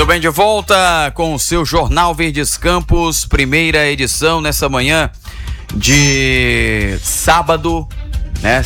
Muito bem, de volta com o seu Jornal Verdes Campos, primeira edição nessa manhã de sábado, né?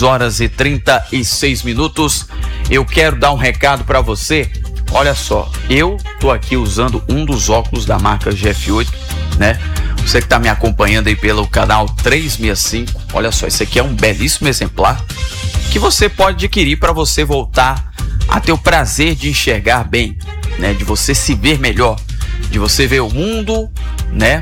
6h36. Eu quero dar um recado para você. Olha só, eu tô aqui usando um dos óculos da marca GF8, né? Você que tá me acompanhando aí pelo canal 365, olha só, esse aqui é um belíssimo exemplar que você pode adquirir para você voltar a ter o prazer de enxergar bem, né? De você se ver melhor, de você ver o mundo, né?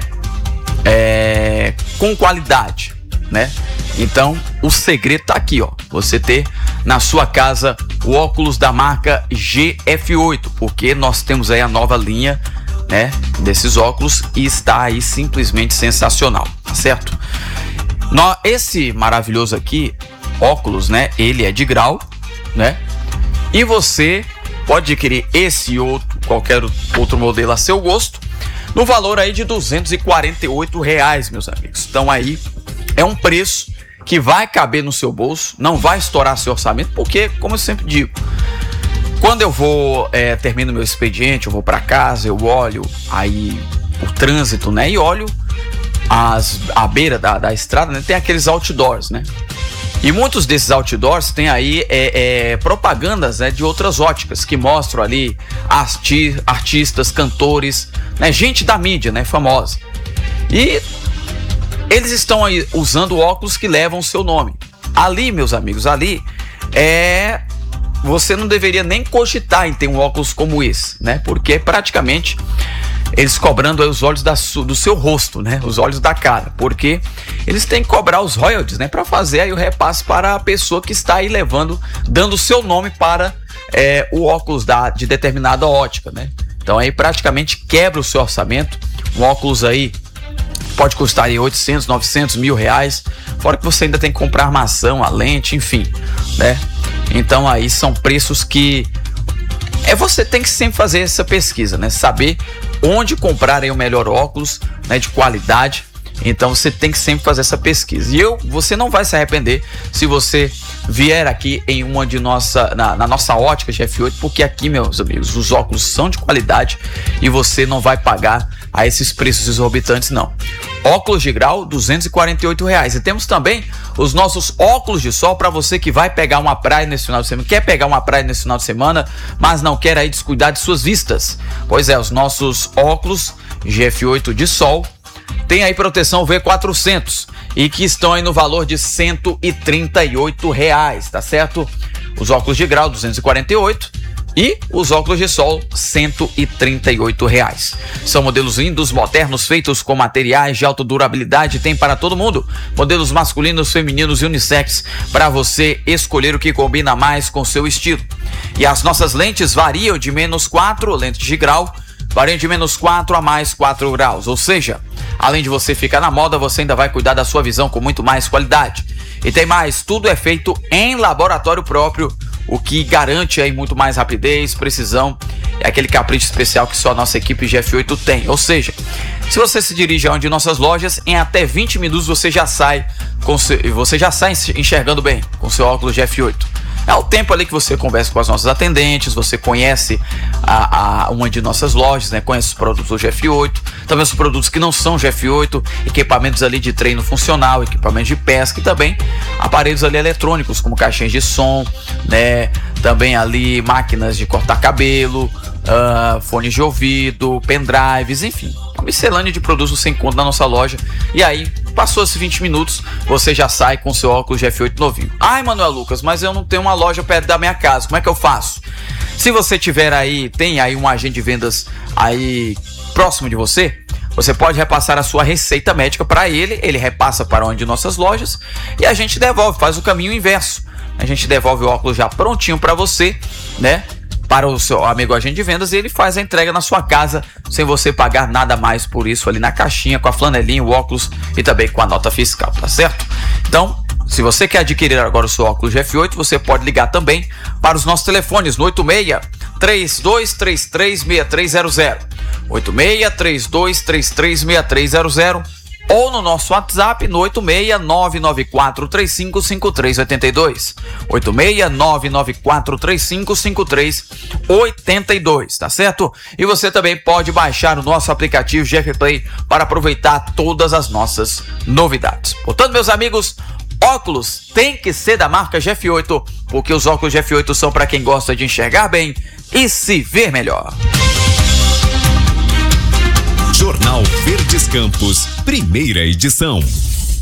Com qualidade, né? Então, o segredo tá aqui, ó. Você ter na sua casa o óculos da marca GF8, porque nós temos aí a nova linha, né, desses óculos e está aí simplesmente sensacional, tá certo? Esse maravilhoso aqui, óculos, né, ele é de grau, né? E você pode adquirir esse e outro, qualquer outro modelo a seu gosto, no valor aí de R$248, meus amigos. Então aí é um preço que vai caber no seu bolso, não vai estourar seu orçamento, porque, como eu sempre digo, quando eu vou, termino meu expediente, eu vou para casa, eu olho aí o trânsito, né, e olho a beira da estrada, né, tem aqueles outdoors, né, e muitos desses outdoors tem aí propagandas, né, de outras óticas que mostram ali artistas, cantores, né, gente da mídia, né, famosa. E eles estão aí usando óculos que levam o seu nome. Ali, meus amigos, ali você não deveria nem cogitar em ter um óculos como esse, né? Porque praticamente eles cobrando aí os olhos do seu rosto, né? Os olhos da cara, porque eles têm que cobrar os royalties, né? Para fazer aí o repasse para a pessoa que está aí dando o seu nome para o óculos de determinada ótica, né? Então aí praticamente quebra o seu orçamento. Um óculos aí pode custar aí 800, 900, R$1.000, fora que você ainda tem que comprar a armação, a lente, enfim, né? Então aí são preços que você tem que sempre fazer essa pesquisa, né? Saber onde comprar aí o melhor óculos, né, de qualidade. Então você tem que sempre fazer essa pesquisa. E você não vai se arrepender se você vier aqui em uma na nossa ótica GF8, porque aqui, meus amigos, os óculos são de qualidade e você não vai pagar a esses preços exorbitantes, não. Óculos de grau, R$248. E temos também os nossos óculos de sol para você que vai pegar uma praia nesse final de semana, quer pegar uma praia nesse final de semana, mas não quer aí descuidar de suas vistas. Pois os nossos óculos GF8 de sol tem aí proteção V400 e que estão aí no valor de R$138, tá certo? Os óculos de grau, 248 e os óculos de sol, R$138. São modelos lindos, modernos, feitos com materiais de alta durabilidade, tem para todo mundo. Modelos masculinos, femininos e unissex, para você escolher o que combina mais com seu estilo. E as nossas lentes variam de -4, lentes de grau, variam de -4 a mais 4 graus, ou seja, além de você ficar na moda, você ainda vai cuidar da sua visão com muito mais qualidade. E tem mais, tudo é feito em laboratório próprio, o que garante aí muito mais rapidez, precisão, é aquele capricho especial que só a nossa equipe GF8 tem. Ou seja, se você se dirige a uma de nossas lojas, em até 20 minutos você já sai enxergando bem com seu óculos GF8. É o tempo ali que você conversa com as nossas atendentes, você conhece uma de nossas lojas, né? Conhece os produtos do GF8, também os produtos que não são GF8, equipamentos ali de treino funcional, equipamentos de pesca e também aparelhos ali eletrônicos, como caixinhas de som, né? Também ali máquinas de cortar cabelo, fones de ouvido, pendrives, enfim, uma miscelânea de produtos você encontra na nossa loja. E aí, passou esses 20 minutos, você já sai com seu óculos GF8 novinho. Ai, Manuel Lucas, mas eu não tenho uma loja perto da minha casa, como é que eu faço? Se você tem aí um agente de vendas aí próximo de você, você pode repassar a sua receita médica para ele repassa para uma de nossas lojas e a gente devolve, faz o caminho inverso. A gente devolve o óculos já prontinho para você, né? Para o seu amigo agente de vendas, e ele faz a entrega na sua casa sem você pagar nada mais por isso, ali na caixinha, com a flanelinha, o óculos e também com a nota fiscal, tá certo? Então, se você quer adquirir agora o seu óculos GF8, você pode ligar também para os nossos telefones no 86-3233-6300, 86-3233-6300, ou no nosso WhatsApp no 86994355382. 86994355382, tá certo? E você também pode baixar o nosso aplicativo GF Play para aproveitar todas as nossas novidades. Portanto, meus amigos, óculos tem que ser da marca GF8, porque os óculos GF8 são para quem gosta de enxergar bem e se ver melhor. Jornal Verdes Campos, primeira edição.